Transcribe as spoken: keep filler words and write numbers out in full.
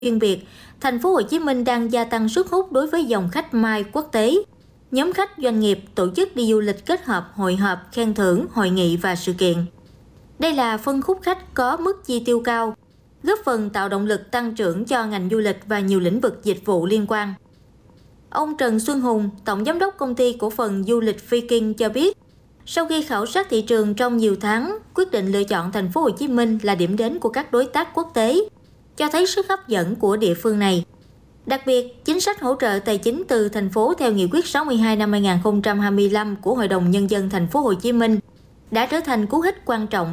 chuyên biệt, thành phố Hồ Chí Minh đang gia tăng sức hút đối với dòng khách MICE quốc tế. Nhóm khách doanh nghiệp tổ chức đi du lịch kết hợp hội họp, khen thưởng, hội nghị và sự kiện. Đây là phân khúc khách có mức chi tiêu cao, góp phần tạo động lực tăng trưởng cho ngành du lịch và nhiều lĩnh vực dịch vụ liên quan. Ông Trần Xuân Hùng, Tổng Giám đốc Công ty Cổ phần Du lịch Viking cho biết, sau khi khảo sát thị trường trong nhiều tháng, quyết định lựa chọn thành phố Hồ Chí Minh là điểm đến của các đối tác quốc tế, cho thấy sức hấp dẫn của địa phương này. Đặc biệt, chính sách hỗ trợ tài chính từ thành phố theo Nghị quyết sáu mươi hai năm hai nghìn không trăm hai mươi lăm của Hội đồng Nhân dân thành phố Hồ Chí Minh đã trở thành cú hích quan trọng